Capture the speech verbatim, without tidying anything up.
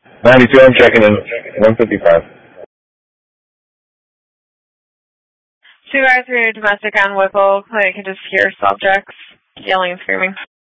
ninety-two, I'm checking in. one fifty-five. Two guys for your domestic on Whipple. I can just hear subjects yelling and screaming.